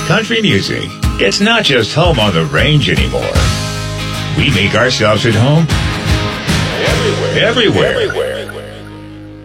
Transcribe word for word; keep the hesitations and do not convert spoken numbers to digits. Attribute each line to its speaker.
Speaker 1: country music, it's not just home on the range anymore. We make ourselves at home
Speaker 2: Everywhere.
Speaker 1: everywhere.
Speaker 2: Everywhere.